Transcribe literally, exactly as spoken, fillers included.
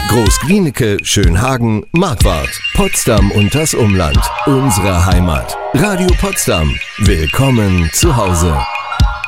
Groß-Glienicke, Schönhagen, Marquardt, Potsdam und das Umland. Unsere Heimat. Radio Potsdam. Willkommen zu Hause.